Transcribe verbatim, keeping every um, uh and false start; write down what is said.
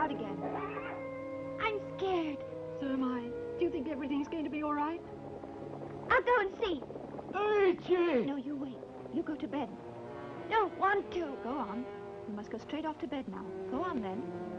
out again. I'm scared. So am I. Do you think everything's going to be all right? I'll go and see. Archie! No, you wait. You go to bed. Don't want to. Go on. You must go straight off to bed now. Go on, then.